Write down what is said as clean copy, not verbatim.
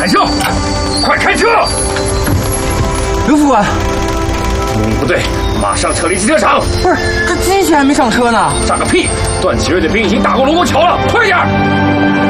产生，快开车！ 刘副官， 不对，马上撤离机车厂。 不是，这金喜还没上车呢。 上个屁！段祺瑞的兵已经打过龙沟桥了，快点！